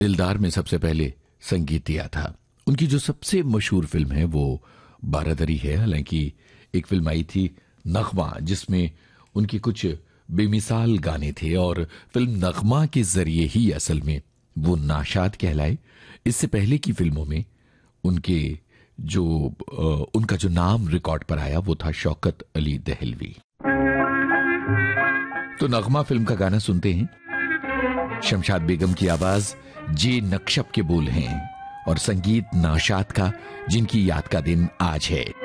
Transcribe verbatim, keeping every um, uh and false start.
दिलदार में सबसे पहले संगीत दिया था। उनकी जो सबसे मशहूर फिल्म है वो बारादरी है। हालांकि एक फिल्म आई थी नगमा, जिसमें उनकी कुछ बेमिसाल गाने थे और फिल्म नगमा के जरिए ही असल में वो नाशाद कहलाए। इससे पहले की फिल्मों में उनके जो आ, उनका जो नाम रिकॉर्ड पर आया वो था शौकत अली दहलवी। तो नगमा फिल्म का गाना सुनते हैं। शमशाद बेगम की आवाज, जे नक्शब के बोल हैं और संगीत नाशाद का, जिनकी याद का दिन आज है।